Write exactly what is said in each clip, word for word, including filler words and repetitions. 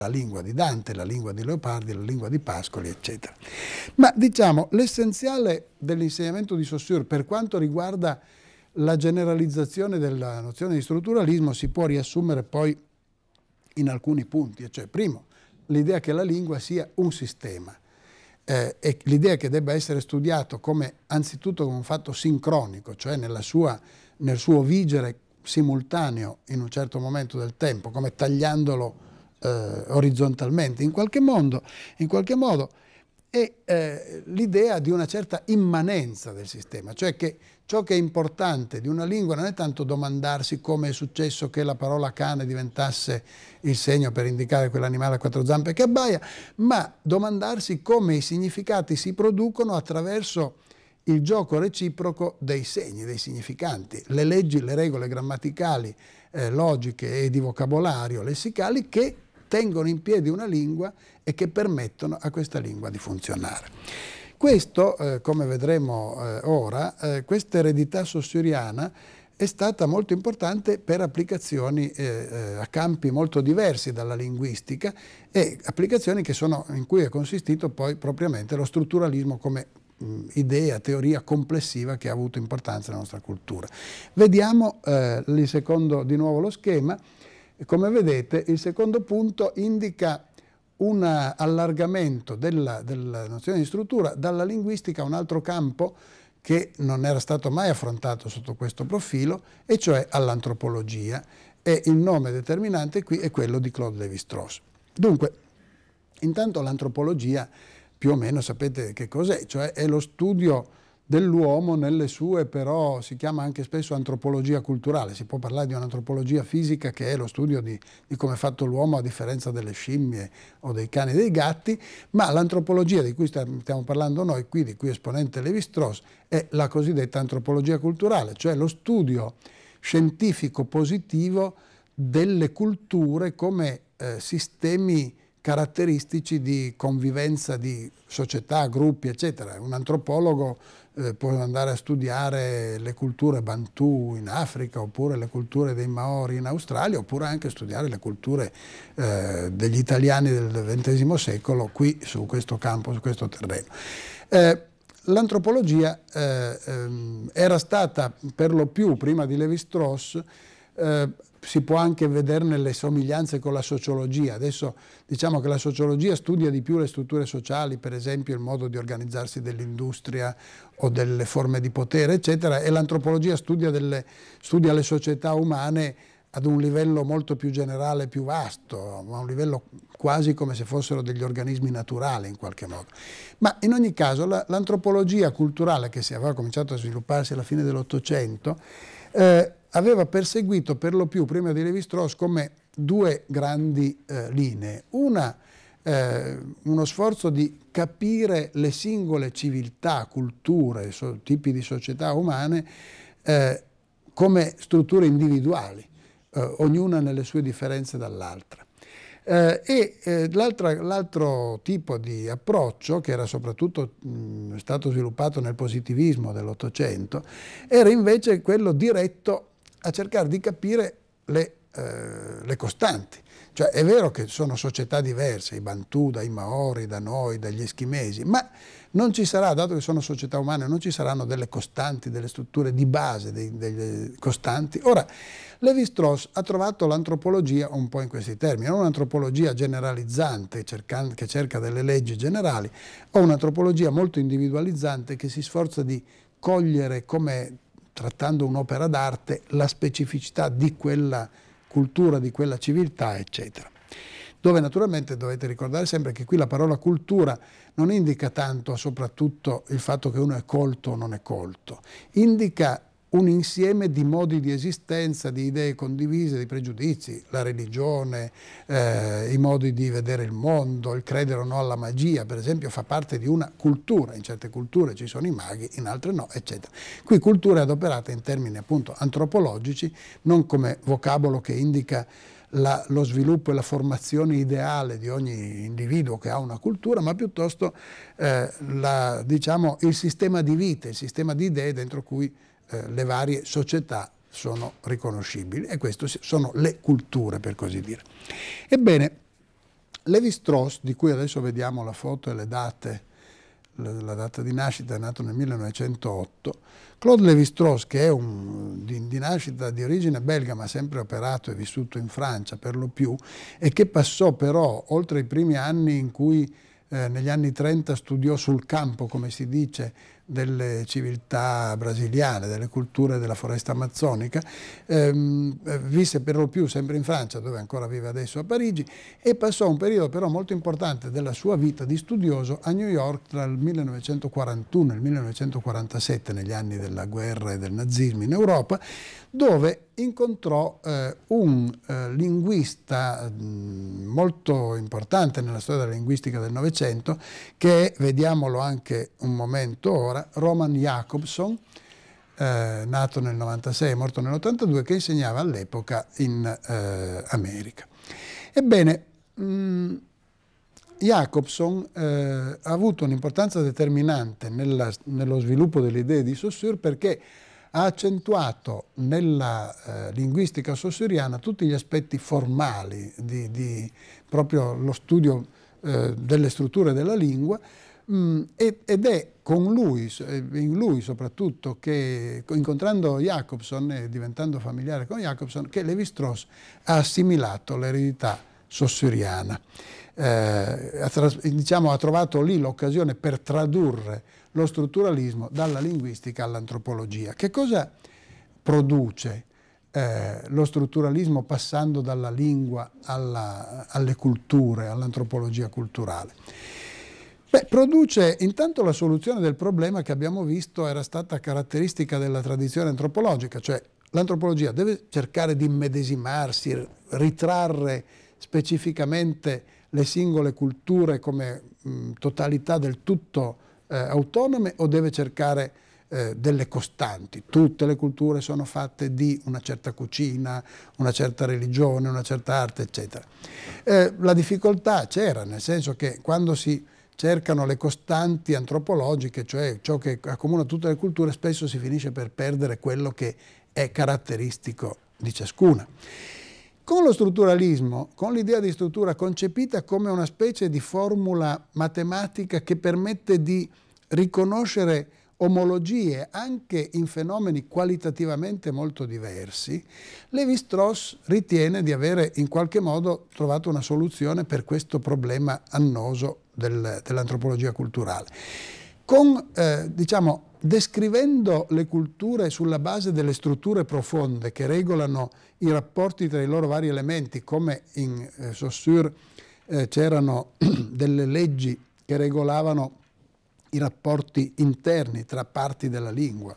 la lingua di Dante, la lingua di Leopardi, la lingua di Pascoli, eccetera. Ma diciamo, l'essenziale dell'insegnamento di Saussure per quanto riguarda la generalizzazione della nozione di strutturalismo si può riassumere poi in alcuni punti, cioè primo, l'idea che la lingua sia un sistema eh, e l'idea che debba essere studiato come anzitutto come un fatto sincronico, cioè nella sua, nel suo vigere simultaneo in un certo momento del tempo, come tagliandolo eh, orizzontalmente, in qualche modo, in qualche modo è eh, l'idea di una certa immanenza del sistema, cioè che ciò che è importante di una lingua non è tanto domandarsi come è successo che la parola cane diventasse il segno per indicare quell'animale a quattro zampe che abbaia, ma domandarsi come i significati si producono attraverso il gioco reciproco dei segni, dei significanti, le leggi, le regole grammaticali, eh, logiche e di vocabolario lessicali che tengono in piedi una lingua e che permettono a questa lingua di funzionare. Questo, eh, come vedremo eh, ora, eh, questa eredità saussuriana è stata molto importante per applicazioni eh, eh, a campi molto diversi dalla linguistica e applicazioni che sono, in cui è consistito poi propriamente lo strutturalismo come mh, idea, teoria complessiva che ha avuto importanza nella nostra cultura. Vediamo eh, il secondo, di nuovo lo schema. Come vedete, il secondo punto indica un allargamento della, della nozione di struttura dalla linguistica a un altro campo che non era stato mai affrontato sotto questo profilo, e cioè all'antropologia, e il nome determinante qui è quello di Claude Lévi-Strauss. Dunque, intanto l'antropologia più o meno sapete che cos'è, cioè è lo studio dell'uomo nelle sue, però si chiama anche spesso antropologia culturale. Si può parlare di un'antropologia fisica che è lo studio di, di come è fatto l'uomo a differenza delle scimmie o dei cani e dei gatti, ma l'antropologia di cui stiamo parlando noi qui, di cui è esponente Lévi-Strauss, è la cosiddetta antropologia culturale, cioè lo studio scientifico positivo delle culture come eh, sistemi caratteristici di convivenza di società, gruppi, eccetera. Un antropologo eh, può andare a studiare le culture Bantu in Africa, oppure le culture dei Maori in Australia, oppure anche studiare le culture eh, degli italiani del ventesimo secolo qui su questo campo, su questo terreno. Eh, L'antropologia eh, ehm, era stata per lo più, prima di Lévi-Strauss, eh, si può anche vederne le somiglianze con la sociologia. Adesso diciamo che la sociologia studia di più le strutture sociali, per esempio il modo di organizzarsi dell'industria o delle forme di potere, eccetera, e l'antropologia studia, delle, studia le società umane ad un livello molto più generale, più vasto, a un livello quasi come se fossero degli organismi naturali in qualche modo. Ma in ogni caso la, l'antropologia culturale, che si aveva cominciato a svilupparsi alla fine dell'Ottocento, eh, aveva perseguito per lo più, prima di Lévi-Strauss, come due grandi eh, linee. Una, eh, uno sforzo di capire le singole civiltà, culture, so, tipi di società umane eh, come strutture individuali, eh, ognuna nelle sue differenze dall'altra. Eh, e eh, l'altro tipo di approccio, che era soprattutto mh, stato sviluppato nel positivismo dell'Ottocento, era invece quello diretto a cercare di capire le, eh, le costanti. Cioè è vero che sono società diverse, i Bantu, dai Maori, da noi, dagli Eschimesi, ma non ci sarà, dato che sono società umane, non ci saranno delle costanti, delle strutture di base, dei, delle costanti. Ora, Lévi-Strauss ha trovato l'antropologia un po' in questi termini, non un'antropologia generalizzante cercando, che cerca delle leggi generali, o un'antropologia molto individualizzante che si sforza di cogliere, come trattando un'opera d'arte, la specificità di quella cultura, di quella civiltà, eccetera. Dove naturalmente dovete ricordare sempre che qui la parola cultura non indica tanto soprattutto il fatto che uno è colto o non è colto, indica un insieme di modi di esistenza, di idee condivise, di pregiudizi, la religione, eh, i modi di vedere il mondo, il credere o no alla magia, per esempio, fa parte di una cultura. In certe culture ci sono i maghi, in altre no, eccetera. Qui cultura è adoperata in termini appunto antropologici, non come vocabolo che indica La, lo sviluppo e la formazione ideale di ogni individuo che ha una cultura, ma piuttosto eh, la, diciamo, il sistema di vita, il sistema di idee dentro cui eh, le varie società sono riconoscibili, e queste sono le culture, per così dire. Ebbene, Lévi-Strauss, di cui adesso vediamo la foto e le date, la data di nascita, è nato nel millenovecentootto. Claude Lévi-Strauss, che è un, di, di nascita di origine belga, ma sempre operato e vissuto in Francia per lo più, e che passò però, oltre i primi anni in cui eh, negli anni trenta studiò sul campo, come si dice, delle civiltà brasiliane, delle culture della foresta amazzonica, ehm, visse per lo più sempre in Francia, dove ancora vive adesso a Parigi, e passò un periodo però molto importante della sua vita di studioso a New York tra il millenovecentoquarantuno e il millenovecentoquarantasette, negli anni della guerra e del nazismo in Europa, dove incontrò eh, un eh, linguista mh, molto importante nella storia della linguistica del Novecento, che è, vediamolo anche un momento ora, Roman Jakobson, eh, nato nel novantasei e morto nell'ottantadue, che insegnava all'epoca in eh, America. Ebbene, mh, Jakobson eh, ha avuto un'importanza determinante nella, nello sviluppo delle idee di Saussure, perché ha accentuato nella eh, linguistica saussuriana tutti gli aspetti formali di, di proprio lo studio eh, delle strutture della lingua, mh, ed è con lui, in lui soprattutto, che incontrando Jakobson e diventando familiare con Jakobson, che Lévi-Strauss ha assimilato l'eredità saussuriana. Eh, ha, diciamo, ha trovato lì l'occasione per tradurre lo strutturalismo dalla linguistica all'antropologia. Che cosa produce eh, lo strutturalismo passando dalla lingua alla, alle culture, all'antropologia culturale? Beh, produce intanto la soluzione del problema che abbiamo visto era stata caratteristica della tradizione antropologica, cioè l'antropologia deve cercare di immedesimarsi, ritrarre specificamente le singole culture come mh, totalità del tutto eh, autonome, o deve cercare eh, delle costanti. Tutte le culture sono fatte di una certa cucina, una certa religione, una certa arte, eccetera. Eh, la difficoltà c'era, nel senso che quando si cercano le costanti antropologiche, cioè ciò che accomuna tutte le culture, spesso si finisce per perdere quello che è caratteristico di ciascuna. Con lo strutturalismo, con l'idea di struttura concepita come una specie di formula matematica che permette di riconoscere omologie anche in fenomeni qualitativamente molto diversi, Lévi-Strauss ritiene di avere in qualche modo trovato una soluzione per questo problema annoso del, dell'antropologia culturale. Con, eh, diciamo, descrivendo le culture sulla base delle strutture profonde che regolano i rapporti tra i loro vari elementi, come in eh, Saussure eh, c'erano delle leggi che regolavano i rapporti interni tra parti della lingua,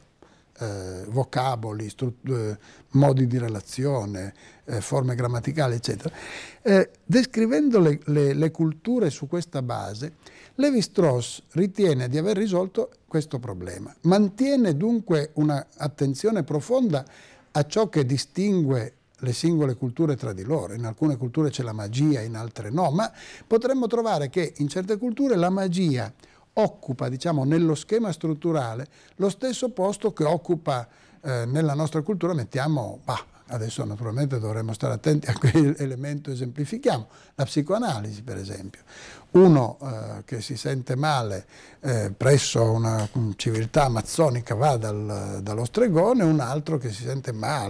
eh, vocaboli, eh, modi di relazione, eh, forme grammaticali, eccetera. Eh, descrivendo le, le, le culture su questa base, Lévi-Strauss ritiene di aver risolto questo problema. Mantiene dunque un'attenzione profonda a ciò che distingue le singole culture tra di loro. In alcune culture c'è la magia, in altre no, ma potremmo trovare che in certe culture la magia occupa, diciamo, nello schema strutturale lo stesso posto che occupa eh, nella nostra cultura, mettiamo, bah, adesso naturalmente dovremmo stare attenti a che elemento esemplifichiamo, la psicoanalisi per esempio. Uno eh, che si sente male eh, presso una civiltà amazzonica va dal, dallo stregone, un altro che si sente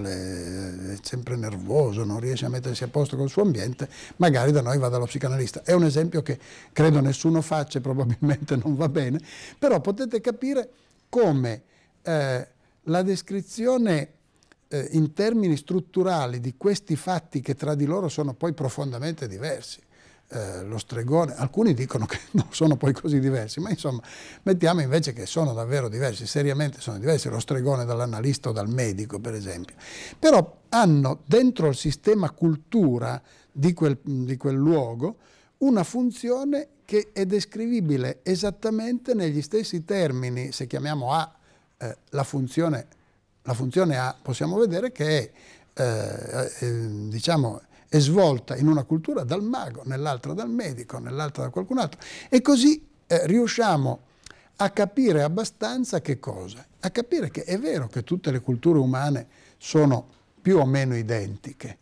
male, è sempre nervoso, non riesce a mettersi a posto col suo ambiente, magari da noi va dallo psicanalista. È un esempio che credo nessuno faccia e probabilmente non va bene, però potete capire come eh, la descrizione eh, in termini strutturali di questi fatti, che tra di loro sono poi profondamente diversi. Eh, lo stregone, alcuni dicono che non sono poi così diversi, ma insomma mettiamo invece che sono davvero diversi, seriamente sono diversi, lo stregone dall'analista o dal medico per esempio, però hanno dentro il sistema cultura di quel, di quel luogo una funzione che è descrivibile esattamente negli stessi termini. Se chiamiamo A eh, la funzione, la funzione A, possiamo vedere che è eh, eh, diciamo è svolta in una cultura dal mago, nell'altra dal medico, nell'altra da qualcun altro. E così eh, riusciamo a capire abbastanza che cosa? A capire che è vero che tutte le culture umane sono più o meno identiche,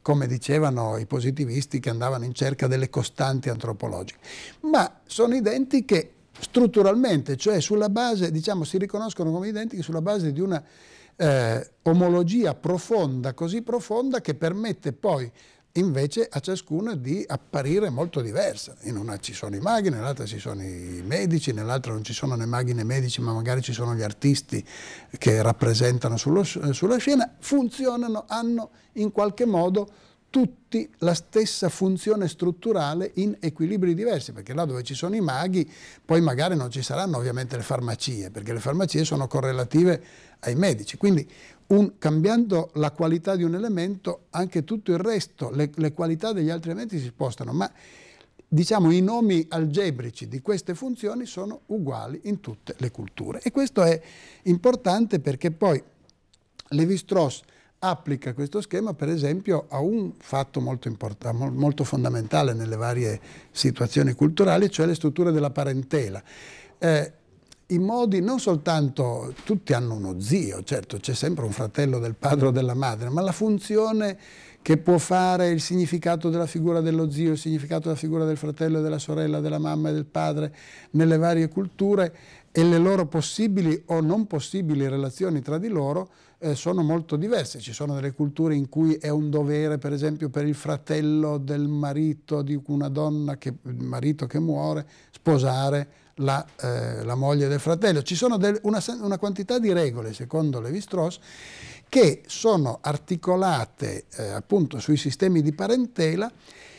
come dicevano i positivisti che andavano in cerca delle costanti antropologiche, ma sono identiche strutturalmente, cioè sulla base, diciamo, si riconoscono come identiche sulla base di una eh, omologia profonda, così profonda che permette poi invece a ciascuna di apparire molto diversa. In una ci sono i maghi, nell'altra ci sono i medici, nell'altra non ci sono né maghi né medici, ma magari ci sono gli artisti che rappresentano sullo, sulla scena, funzionano, hanno in qualche modo tutti la stessa funzione strutturale in equilibri diversi, perché là dove ci sono i maghi poi magari non ci saranno ovviamente le farmacie, perché le farmacie sono correlative ai medici, quindi un, cambiando la qualità di un elemento anche tutto il resto, le, le qualità degli altri elementi si spostano, ma diciamo i nomi algebrici di queste funzioni sono uguali in tutte le culture, e questo è importante perché poi Lévi-Strauss applica questo schema per esempio a un fatto molto importante, molto fondamentale nelle varie situazioni culturali, cioè le strutture della parentela. Eh, I modi, non soltanto, tutti hanno uno zio, certo c'è sempre un fratello del padre o della madre, ma la funzione che può fare, il significato della figura dello zio, il significato della figura del fratello e della sorella, della mamma e del padre nelle varie culture e le loro possibili o non possibili relazioni tra di loro eh, sono molto diverse. Ci sono delle culture in cui è un dovere, per esempio, per il fratello del marito di una donna, che, il marito che muore, sposare la, eh, la moglie del fratello. Ci sono del, una, una quantità di regole, secondo Lévi-Strauss, che sono articolate eh, appunto sui sistemi di parentela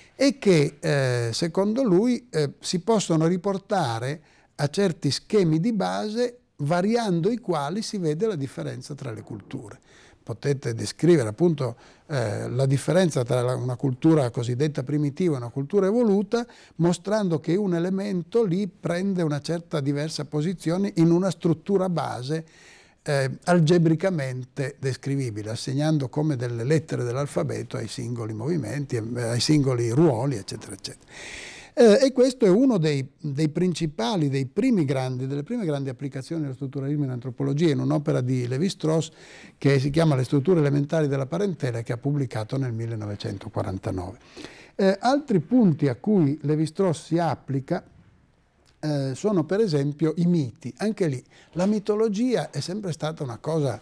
e che, eh, secondo lui, eh, si possono riportare a certi schemi di base variando i quali si vede la differenza tra le culture. Potete descrivere appunto eh, la differenza tra una cultura cosiddetta primitiva e una cultura evoluta, mostrando che un elemento lì prende una certa diversa posizione in una struttura base eh, algebricamente descrivibile, assegnando come delle lettere dell'alfabeto ai singoli movimenti, ai singoli ruoli, eccetera, eccetera. Eh, e questo è uno dei, dei principali, dei primi grandi, delle prime grandi applicazioni dello strutturalismo in antropologia, in un'opera di Lévi-Strauss che si chiama Le strutture elementari della parentela, che ha pubblicato nel millenovecentoquarantanove. Eh, altri punti a cui Lévi-Strauss si applica eh, sono per esempio i miti. Anche lì la mitologia è sempre stata una cosa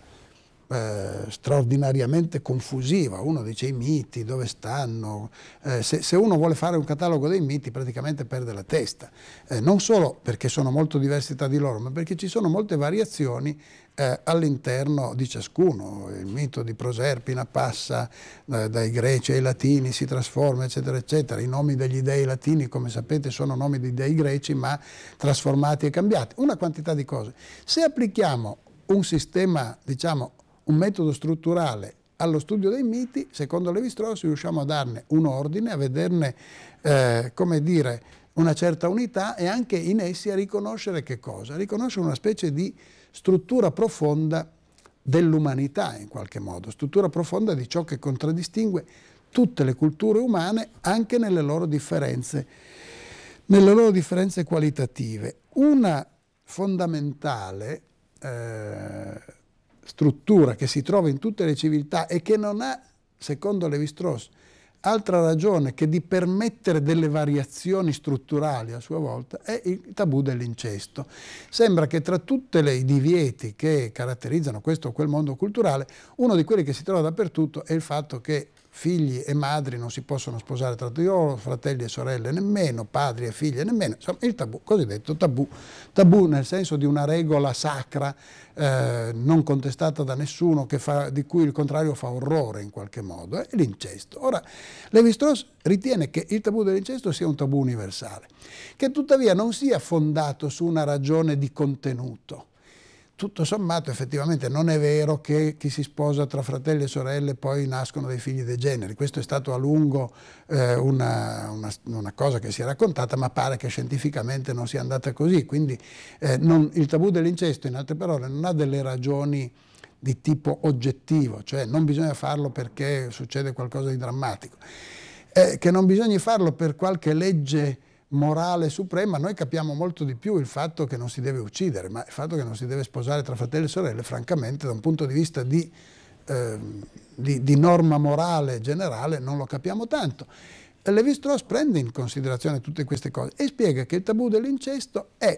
Eh, straordinariamente confusiva. Uno dice i miti, dove stanno? Eh, se, se uno vuole fare un catalogo dei miti praticamente perde la testa, eh, non solo perché sono molto diversi tra di loro, ma perché ci sono molte variazioni eh, all'interno di ciascuno. Il mito di Proserpina passa eh, dai greci ai latini, si trasforma, eccetera, eccetera. I nomi degli dei latini, come sapete, sono nomi di dei greci, ma trasformati e cambiati. Una quantità di cose. Se applichiamo un sistema, diciamo, un metodo strutturale allo studio dei miti, secondo Lévi-Strauss riusciamo a darne un ordine, a vederne, eh, come dire, una certa unità e anche in essi a riconoscere che cosa? A riconoscere una specie di struttura profonda dell'umanità in qualche modo, struttura profonda di ciò che contraddistingue tutte le culture umane anche nelle loro differenze, nelle loro differenze qualitative. Una fondamentale eh, struttura che si trova in tutte le civiltà e che non ha, secondo Lévi-Strauss, altra ragione che di permettere delle variazioni strutturali a sua volta, è il tabù dell'incesto. Sembra che tra tutti i divieti che caratterizzano questo o quel mondo culturale, uno di quelli che si trova dappertutto è il fatto che figli e madri non si possono sposare tra di loro, fratelli e sorelle nemmeno, padri e figlie nemmeno, insomma il tabù, cosiddetto tabù, tabù nel senso di una regola sacra eh, non contestata da nessuno, che fa, di cui il contrario fa orrore in qualche modo, è l'incesto. Ora, Lévi-Strauss ritiene che il tabù dell'incesto sia un tabù universale, che tuttavia non sia fondato su una ragione di contenuto. Tutto sommato effettivamente non è vero che chi si sposa tra fratelli e sorelle poi nascono dei figli degeneri. Questo è stato a lungo eh, una, una, una cosa che si è raccontata, ma pare che scientificamente non sia andata così. Quindi eh, non, il tabù dell'incesto, in altre parole, non ha delle ragioni di tipo oggettivo, cioè non bisogna farlo perché succede qualcosa di drammatico. Eh, che non bisogna farlo per qualche legge morale suprema, noi capiamo molto di più il fatto che non si deve uccidere, ma il fatto che non si deve sposare tra fratelli e sorelle, francamente, da un punto di vista di eh, di, di norma morale generale non lo capiamo tanto. Lévi-Strauss prende in considerazione tutte queste cose e spiega che il tabù dell'incesto è,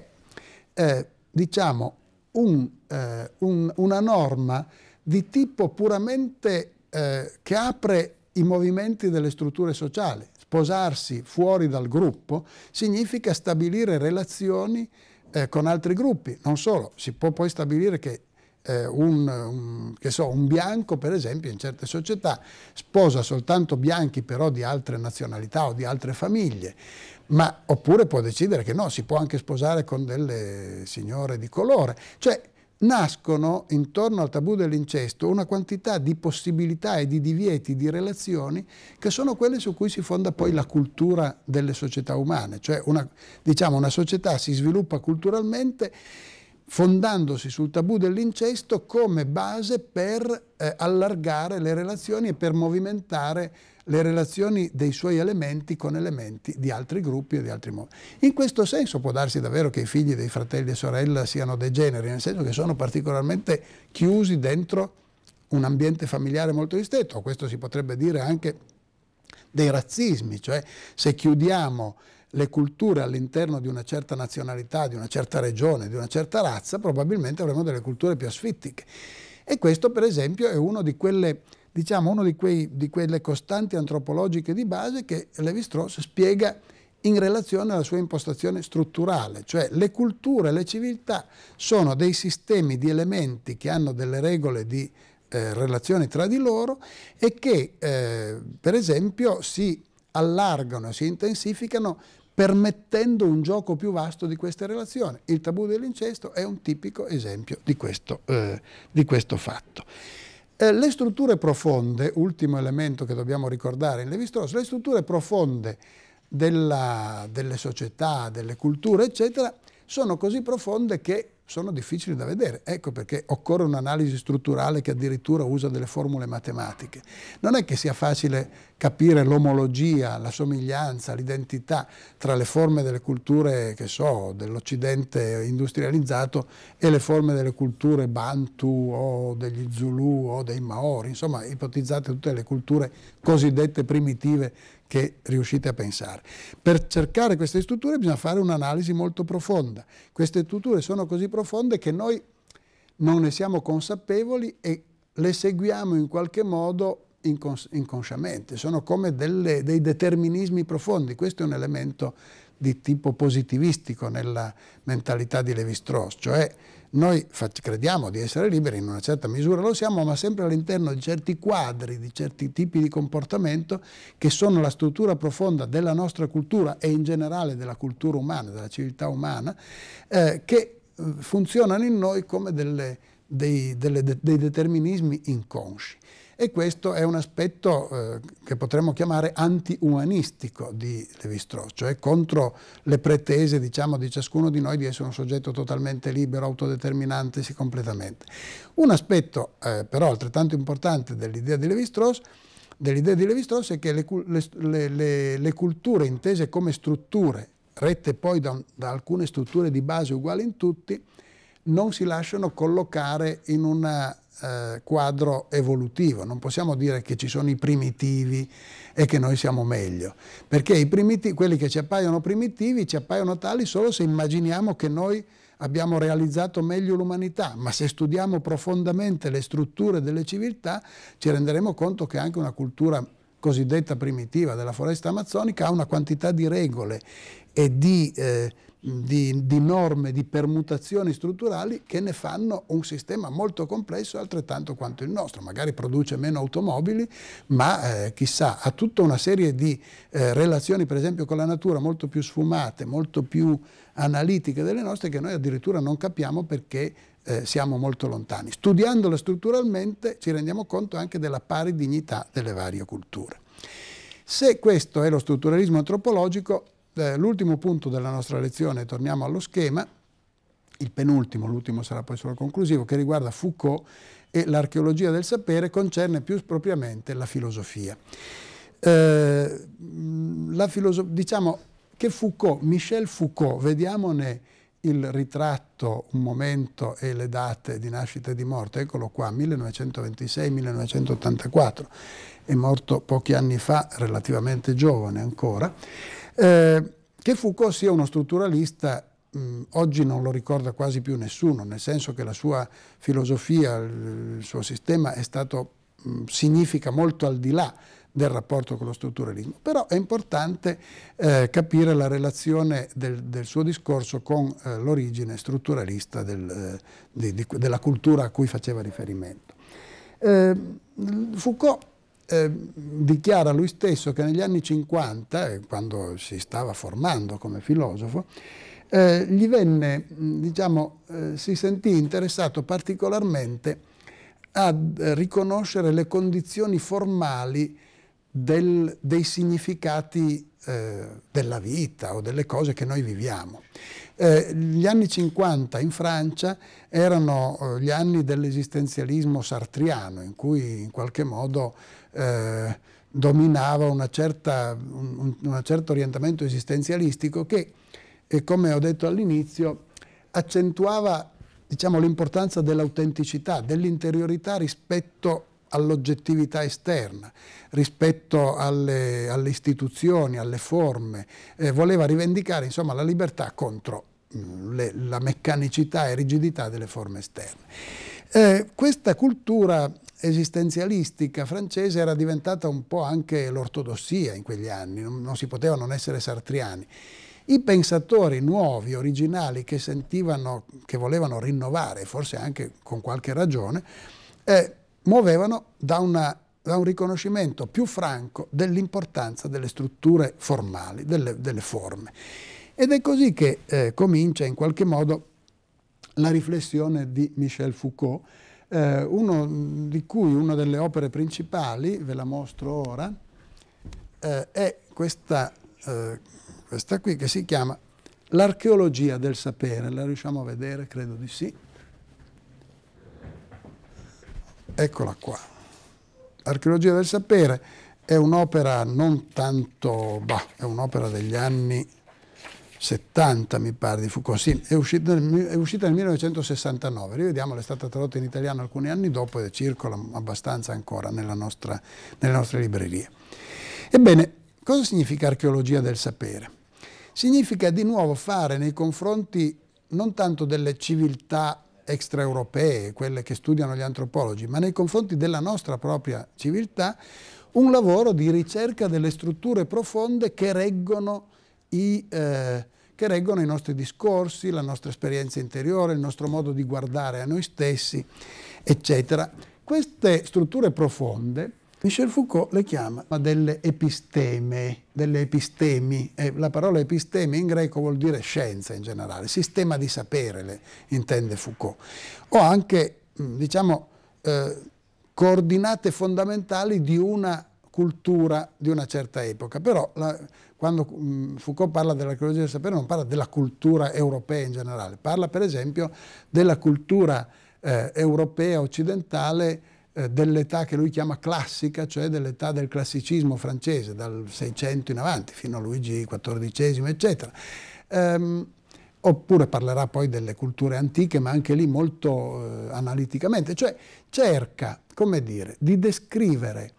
eh, diciamo, un, eh, un, una norma di tipo puramente eh, che apre i movimenti delle strutture sociali. Sposarsi fuori dal gruppo significa stabilire relazioni eh, con altri gruppi. Non solo, si può poi stabilire che Eh, un, un, che so, un bianco, per esempio, in certe società sposa soltanto bianchi però di altre nazionalità o di altre famiglie, ma oppure può decidere che no, si può anche sposare con delle signore di colore. Cioè nascono intorno al tabù dell'incesto una quantità di possibilità e di divieti di relazioni che sono quelle su cui si fonda poi la cultura delle società umane. Cioè una, diciamo, una società si sviluppa culturalmente fondandosi sul tabù dell'incesto come base per eh, allargare le relazioni e per movimentare le relazioni dei suoi elementi con elementi di altri gruppi e di altri modi. In questo senso può darsi davvero che i figli dei fratelli e sorella siano degeneri, nel senso che sono particolarmente chiusi dentro un ambiente familiare molto ristretto. Questo si potrebbe dire anche dei razzismi, cioè se chiudiamo le culture all'interno di una certa nazionalità, di una certa regione, di una certa razza, probabilmente avremo delle culture più asfittiche. E questo, per esempio, è uno di quelle, diciamo, uno di, quei, di quelle costanti antropologiche di base che Lévi-Strauss spiega in relazione alla sua impostazione strutturale, cioè le culture, le civiltà sono dei sistemi di elementi che hanno delle regole di eh, relazioni tra di loro e che, eh, per esempio, si allargano e si intensificano permettendo un gioco più vasto di queste relazioni. Il tabù dell'incesto è un tipico esempio di questo, eh, di questo fatto. Eh, le strutture profonde, ultimo elemento che dobbiamo ricordare in Lévi-Strauss, le strutture profonde della, delle società, delle culture, eccetera, sono così profonde che sono difficili da vedere. Ecco perché occorre un'analisi strutturale che addirittura usa delle formule matematiche. Non è che sia facile capire l'omologia, la somiglianza, l'identità tra le forme delle culture, che so, dell'Occidente industrializzato e le forme delle culture Bantu o degli Zulu o dei Maori, insomma, ipotizzate tutte le culture cosiddette primitive che riuscite a pensare. Per cercare queste strutture bisogna fare un'analisi molto profonda. Queste strutture sono così profonde che noi non ne siamo consapevoli e le seguiamo in qualche modo incons- inconsciamente. Sono come delle, dei determinismi profondi. Questo è un elemento di tipo positivistico nella mentalità di Lévi-Strauss, cioè noi crediamo di essere liberi, in una certa misura lo siamo, ma sempre all'interno di certi quadri, di certi tipi di comportamento che sono la struttura profonda della nostra cultura e in generale della cultura umana, della civiltà umana, eh, che funzionano in noi come delle, dei, delle, dei determinismi inconsci. E questo è un aspetto eh, che potremmo chiamare anti-umanistico di Lévi-Strauss, cioè contro le pretese, diciamo, di ciascuno di noi di essere un soggetto totalmente libero, autodeterminantesi completamente. Un aspetto eh, però altrettanto importante dell'idea di Lévi-Strauss, dell'idea di Lévi-Strauss è che le, le, le, le culture intese come strutture, rette poi da, da alcune strutture di base uguali in tutti, non si lasciano collocare in un eh, quadro evolutivo. Non possiamo dire che ci sono i primitivi e che noi siamo meglio, perché i primitivi, quelli che ci appaiono primitivi ci appaiono tali solo se immaginiamo che noi abbiamo realizzato meglio l'umanità, ma se studiamo profondamente le strutture delle civiltà ci renderemo conto che anche una cultura cosiddetta primitiva della foresta amazzonica ha una quantità di regole e di eh, Di, di norme, di permutazioni strutturali che ne fanno un sistema molto complesso altrettanto quanto il nostro. Magari produce meno automobili, ma eh, chissà, ha tutta una serie di eh, relazioni, per esempio con la natura, molto più sfumate, molto più analitiche delle nostre, che noi addirittura non capiamo perché eh, siamo molto lontani. Studiandola strutturalmente ci rendiamo conto anche della pari dignità delle varie culture. Se questo è lo strutturalismo antropologico, l'ultimo punto della nostra lezione, torniamo allo schema, il penultimo, l'ultimo sarà poi solo conclusivo, che riguarda Foucault e l'archeologia del sapere, concerne più propriamente la filosofia. Eh, la filoso- diciamo che Foucault, Michel Foucault, vediamone il ritratto, un momento e le date di nascita e di morte, eccolo qua, millenovecentoventisei millenovecentottantaquattro, è morto pochi anni fa, relativamente giovane ancora, eh, che Foucault sia uno strutturalista mh, oggi non lo ricorda quasi più nessuno, nel senso che la sua filosofia, il suo sistema è stato, mh, significa molto al di là del rapporto con lo strutturalismo, però è importante eh, capire la relazione del, del suo discorso con eh, l'origine strutturalista del, eh, di, di, della cultura a cui faceva riferimento. Eh, Foucault eh, dichiara lui stesso che negli anni cinquanta, eh, quando si stava formando come filosofo, eh, gli venne, diciamo, eh, si sentì interessato particolarmente a riconoscere le condizioni formali Del, dei significati eh, della vita o delle cose che noi viviamo. Eh, gli anni cinquanta in Francia erano eh, gli anni dell'esistenzialismo sartriano, in cui in qualche modo eh, dominava una certa, un, un certo orientamento esistenzialistico che, eh, come ho detto all'inizio, accentuava, diciamo, l'importanza dell'autenticità, dell'interiorità rispetto all'oggettività esterna, rispetto alle, alle istituzioni, alle forme, eh, voleva rivendicare insomma la libertà contro mh, le, la meccanicità e rigidità delle forme esterne. Eh, questa cultura esistenzialistica francese era diventata un po' anche l'ortodossia in quegli anni, non, non si poteva non essere sartriani. I pensatori nuovi, originali, che sentivano, che volevano rinnovare, forse anche con qualche ragione, eh, muovevano da, una, da un riconoscimento più franco dell'importanza delle strutture formali, delle, delle forme. Ed è così che eh, comincia in qualche modo la riflessione di Michel Foucault, eh, uno di cui una delle opere principali, ve la mostro ora, eh, è questa, eh, questa qui che si chiama L'archeologia del sapere. La riusciamo a vedere? Credo di sì. Eccola qua. L'archeologia del sapere è un'opera non tanto, bah, è un'opera degli anni settanta, mi pare, di Foucault. Sì, è uscita, è uscita nel millenovecentosessantanove. Rivediamola, è stata tradotta in italiano alcuni anni dopo e circola abbastanza ancora nella nostra, nelle nostre librerie. Ebbene, cosa significa archeologia del sapere? Significa di nuovo fare nei confronti non tanto delle civiltà extraeuropee, quelle che studiano gli antropologi, ma nei confronti della nostra propria civiltà, un lavoro di ricerca delle strutture profonde che reggono i, eh, che reggono i nostri discorsi, la nostra esperienza interiore, il nostro modo di guardare a noi stessi, eccetera. Queste strutture profonde Michel Foucault le chiama delle episteme, delle epistemi. Eh, la parola episteme in greco vuol dire scienza in generale, sistema di sapere, le intende Foucault. O anche, diciamo, eh, coordinate fondamentali di una cultura di una certa epoca. Però la, quando mh, Foucault parla dell'archeologia del sapere non parla della cultura europea in generale, parla per esempio della cultura eh, europea occidentale dell'età che lui chiama classica, cioè dell'età del classicismo francese, dal Seicento in avanti, fino a Luigi quattordicesimo, eccetera. Ehm, oppure parlerà poi delle culture antiche, ma anche lì molto eh, analiticamente, cioè cerca, come dire, di descrivere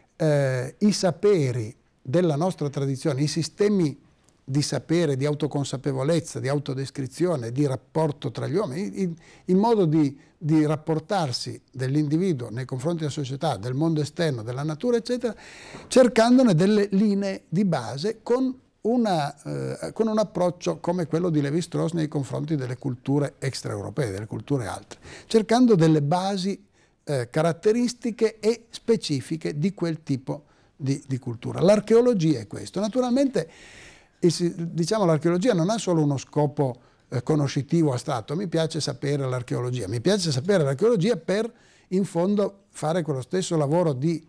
eh, i saperi della nostra tradizione, i sistemi di sapere, di autoconsapevolezza, di autodescrizione, di rapporto tra gli uomini, in, in modo di, di rapportarsi dell'individuo nei confronti della società, del mondo esterno, della natura, eccetera, cercandone delle linee di base con, una, eh, con un approccio come quello di Lévi-Strauss nei confronti delle culture extraeuropee, delle culture altre, cercando delle basi eh, caratteristiche e specifiche di quel tipo di, di cultura. L'archeologia è questo. Naturalmente, E si, diciamo, l'archeologia non ha solo uno scopo eh, conoscitivo astratto. Mi piace sapere l'archeologia, mi piace sapere l'archeologia per, in fondo, fare quello stesso lavoro di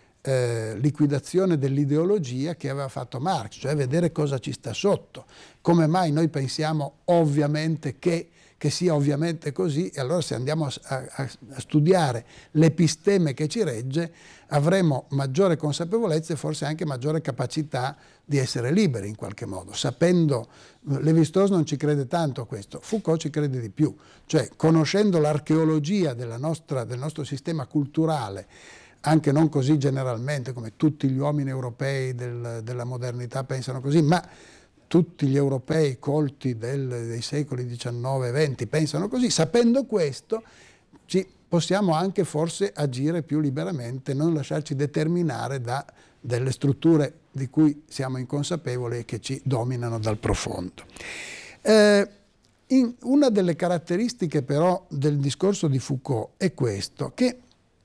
eh, liquidazione dell'ideologia che aveva fatto Marx, cioè vedere cosa ci sta sotto. Come mai noi pensiamo ovviamente che, che sia ovviamente così, e allora se andiamo a, a, a studiare l'episteme che ci regge avremo maggiore consapevolezza e forse anche maggiore capacità di essere liberi in qualche modo, sapendo. Lévi-Strauss non ci crede tanto a questo, Foucault ci crede di più, cioè conoscendo l'archeologia della nostra, del nostro sistema culturale, anche non così generalmente come tutti gli uomini europei del, della modernità pensano così, ma tutti gli europei colti del, dei secoli diciannove e venti pensano così, sapendo questo ci possiamo anche forse agire più liberamente, non lasciarci determinare da delle strutture di cui siamo inconsapevoli e che ci dominano dal profondo. Eh, in, una delle caratteristiche però del discorso di Foucault è questo, che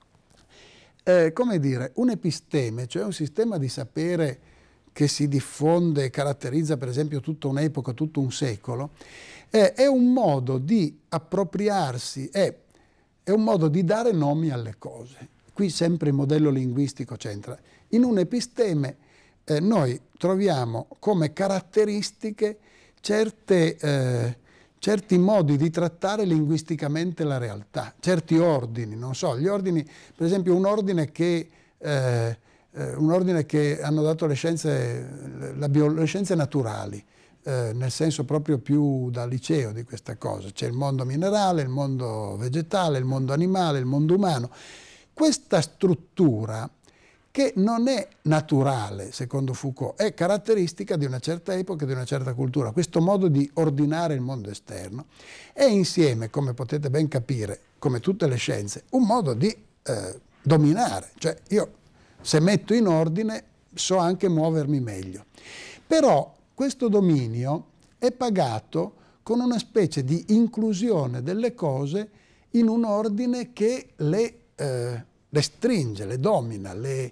eh, come dire, un episteme, cioè un sistema di sapere che si diffonde e caratterizza per esempio tutta un'epoca, tutto un secolo, eh, è un modo di appropriarsi, è, è un modo di dare nomi alle cose. Qui sempre il modello linguistico c'entra. In un episteme eh, noi troviamo come caratteristiche certe, eh, certi modi di trattare linguisticamente la realtà, certi ordini, non so, gli ordini, per esempio un ordine che... Eh, un ordine che hanno dato le scienze, la bio, le scienze naturali, eh, nel senso proprio più da liceo di questa cosa. C'è il mondo minerale, il mondo vegetale, il mondo animale, il mondo umano. Questa struttura, che non è naturale, secondo Foucault, è caratteristica di una certa epoca e di una certa cultura. Questo modo di ordinare il mondo esterno è insieme, come potete ben capire, come tutte le scienze, un modo di eh, dominare. Cioè io, se metto in ordine, so anche muovermi meglio. Però questo dominio è pagato con una specie di inclusione delle cose in un ordine che le, eh, le stringe, le domina, le,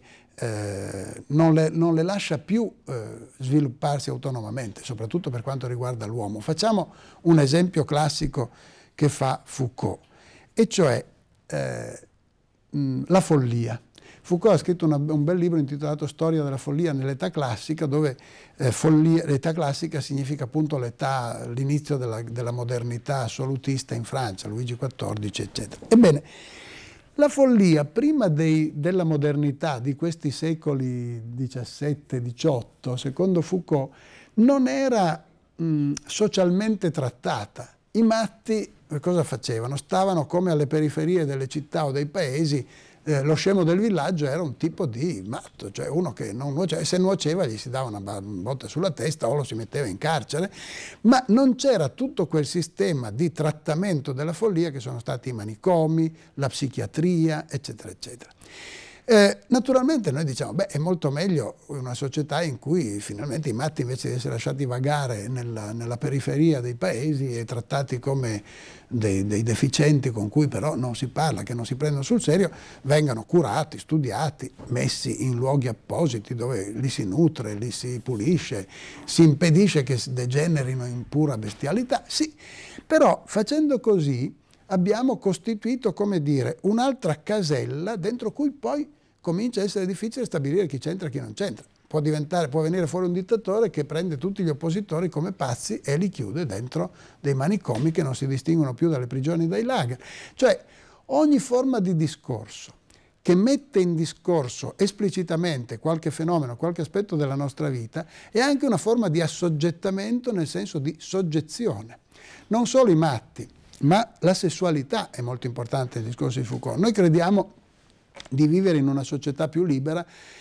eh, non, le, non le lascia più eh, svilupparsi autonomamente, soprattutto per quanto riguarda l'uomo. Facciamo un esempio classico che fa Foucault, e cioè eh, mh, la follia. Foucault ha scritto una, un bel libro intitolato Storia della follia nell'età classica, dove eh, follia, l'età classica significa appunto l'età, l'inizio della, della modernità assolutista in Francia, Luigi quattordici, eccetera. Ebbene, la follia, prima dei, della modernità di questi secoli diciassette diciotto, secondo Foucault, non era mh, socialmente trattata. I matti cosa facevano? Stavano come alle periferie delle città o dei paesi. Eh, lo scemo del villaggio era un tipo di matto, cioè uno che non nuoceva, e se nuoceva gli si dava una botta sulla testa o lo si metteva in carcere, ma non c'era tutto quel sistema di trattamento della follia che sono stati i manicomi, la psichiatria, eccetera, eccetera. Eh, naturalmente noi diciamo, beh, è molto meglio una società in cui finalmente i matti, invece di essere lasciati vagare nella, nella periferia dei paesi e trattati come dei, dei deficienti con cui però non si parla, che non si prendono sul serio, vengano curati, studiati, messi in luoghi appositi dove li si nutre, li si pulisce, si impedisce che degenerino in pura bestialità. Sì, però facendo così abbiamo costituito, come dire, un'altra casella dentro cui poi comincia a essere difficile stabilire chi c'entra e chi non c'entra. Può diventare, può venire fuori un dittatore che prende tutti gli oppositori come pazzi e li chiude dentro dei manicomi che non si distinguono più dalle prigioni dai lager. Cioè, ogni forma di discorso che mette in discorso esplicitamente qualche fenomeno, qualche aspetto della nostra vita, è anche una forma di assoggettamento nel senso di soggezione. Non solo i matti, ma la sessualità è molto importante nel discorso di Foucault. Noi crediamo di vivere in una società più libera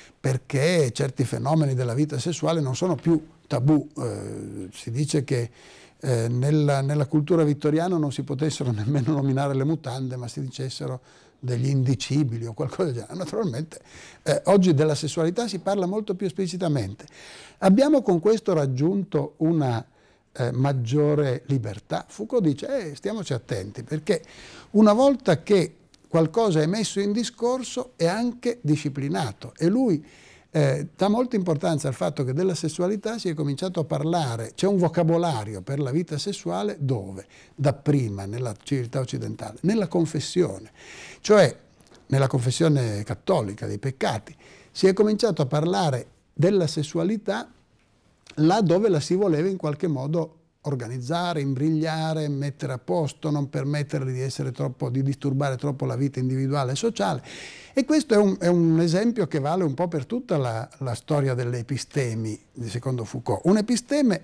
perché certi fenomeni della vita sessuale non sono più tabù. Eh, si dice che eh, nella, nella cultura vittoriana non si potessero nemmeno nominare le mutande, ma si dicessero degli indicibili o qualcosa del genere. Naturalmente eh, oggi della sessualità si parla molto più esplicitamente. Abbiamo con questo raggiunto una Eh, maggiore libertà. Foucault dice, eh, stiamoci attenti, perché una volta che qualcosa è messo in discorso è anche disciplinato, e lui eh, dà molta importanza al fatto che della sessualità si è cominciato a parlare, c'è un vocabolario per la vita sessuale dove? Dapprima, nella civiltà occidentale, nella confessione, cioè nella confessione cattolica dei peccati, si è cominciato a parlare della sessualità là dove la si voleva in qualche modo organizzare, imbrigliare, mettere a posto, non permettergli di essere troppo, di disturbare troppo la vita individuale e sociale. E questo è un, è un esempio che vale un po' per tutta la, la storia delle epistemi, secondo Foucault. Un episteme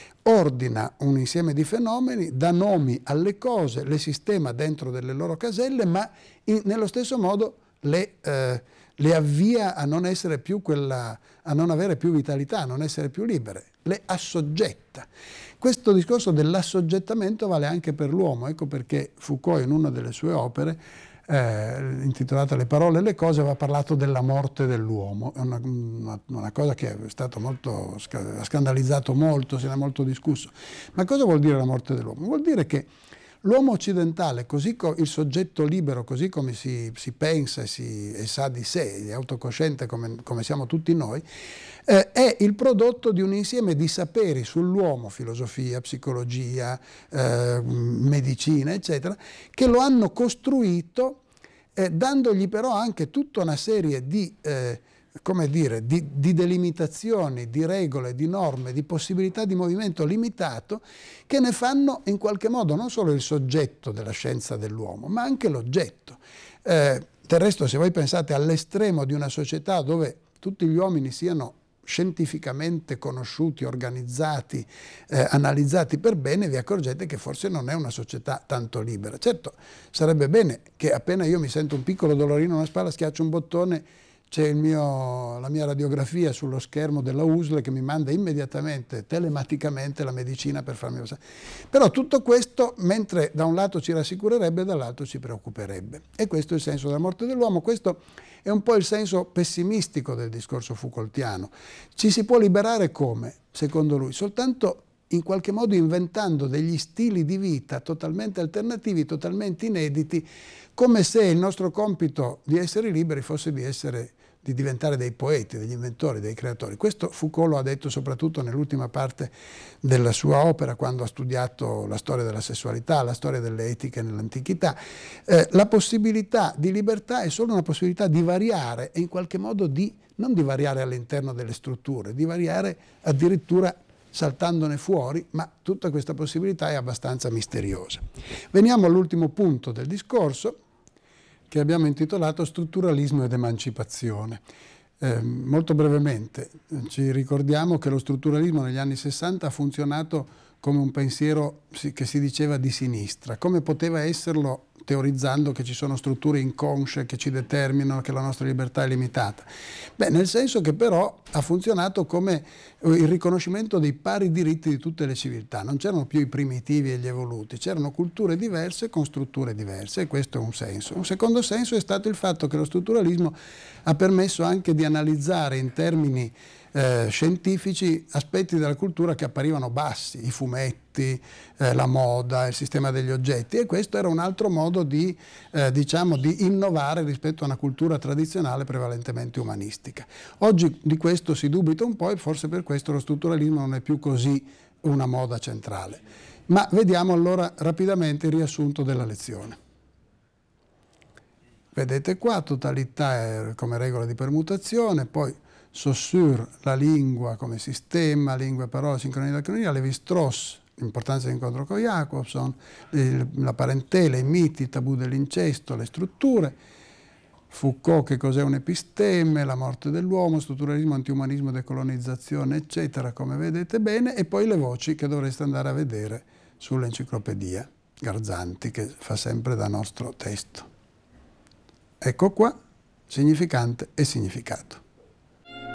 ordina un insieme di fenomeni, dà nomi alle cose, le sistema dentro delle loro caselle, ma in, nello stesso modo le, eh, le avvia a non essere più quella, a non avere più vitalità, a non essere più libere, le assoggetta. Questo discorso dell'assoggettamento vale anche per l'uomo, ecco perché Foucault in una delle sue opere, eh, intitolata Le parole e le cose, aveva parlato della morte dell'uomo. È una, una, una cosa che è stato molto, ha scandalizzato molto, se ne è molto discusso. Ma cosa vuol dire la morte dell'uomo? Vuol dire che l'uomo occidentale, così co- il soggetto libero, così come si, si pensa e, si, e sa di sé, è autocosciente come, come siamo tutti noi, eh, è il prodotto di un insieme di saperi sull'uomo, filosofia, psicologia, eh, medicina, eccetera, che lo hanno costruito, eh, dandogli però anche tutta una serie di... Eh, come dire, di, di delimitazioni, di regole, di norme, di possibilità di movimento limitato che ne fanno in qualche modo non solo il soggetto della scienza dell'uomo, ma anche l'oggetto. Eh, del resto, se voi pensate all'estremo di una società dove tutti gli uomini siano scientificamente conosciuti, organizzati, eh, analizzati per bene, vi accorgete che forse non è una società tanto libera. Certo, sarebbe bene che appena io mi sento un piccolo dolorino alla spalla, schiaccio un bottone, c'è il mio, la mia radiografia sullo schermo della U S L che mi manda immediatamente, telematicamente, la medicina per farmi passare. Però tutto questo, mentre da un lato ci rassicurerebbe, dall'altro ci preoccuperebbe. E questo è il senso della morte dell'uomo. Questo è un po' il senso pessimistico del discorso Foucaultiano. Ci si può liberare come, secondo lui? Soltanto in qualche modo inventando degli stili di vita totalmente alternativi, totalmente inediti, come se il nostro compito di essere liberi fosse di essere, di diventare dei poeti, degli inventori, dei creatori. Questo Foucault lo ha detto soprattutto nell'ultima parte della sua opera, quando ha studiato la storia della sessualità, la storia delle etiche nell'antichità. Eh, la possibilità di libertà è solo una possibilità di variare e in qualche modo di, non di variare all'interno delle strutture, di variare addirittura saltandone fuori, ma tutta questa possibilità è abbastanza misteriosa. Veniamo all'ultimo punto del discorso, che abbiamo intitolato Strutturalismo ed emancipazione. Eh, molto brevemente, ci ricordiamo che lo strutturalismo negli anni sessanta ha funzionato come un pensiero che si diceva di sinistra. Come poteva esserlo teorizzando che ci sono strutture inconsce che ci determinano, che la nostra libertà è limitata? Beh, nel senso che però ha funzionato come il riconoscimento dei pari diritti di tutte le civiltà. Non c'erano più i primitivi e gli evoluti, c'erano culture diverse con strutture diverse, e questo è un senso. Un secondo senso è stato il fatto che lo strutturalismo ha permesso anche di analizzare in termini Eh, scientifici aspetti della cultura che apparivano bassi, i fumetti, eh, la moda, il sistema degli oggetti, e questo era un altro modo di, eh, diciamo, di innovare rispetto a una cultura tradizionale prevalentemente umanistica. Oggi di questo si dubita un po' e forse per questo lo strutturalismo non è più così una moda centrale. Ma vediamo allora rapidamente il riassunto della lezione. Vedete qua, totalità come regola di permutazione, poi Saussure, la lingua come sistema, lingua, parola, sincronia e acronia, Lévi-Strauss, l'importanza dell'incontro con Jacobson, la parentela, i miti, il tabù dell'incesto, le strutture, Foucault, che cos'è un episteme, la morte dell'uomo, strutturalismo, antiumanismo, decolonizzazione, eccetera, come vedete bene, e poi le voci che dovreste andare a vedere sull'enciclopedia Garzanti, che fa sempre da nostro testo. Ecco qua, significante e significato.